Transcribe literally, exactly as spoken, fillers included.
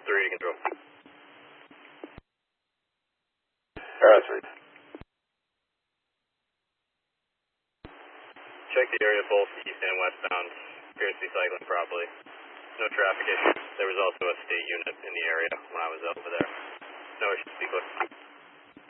three to control. Arrow three. Check the area both east and westbound. Appears to be cycling properly. No traffic issues. There was also a state unit in the area when I was over there. No issues to be clear.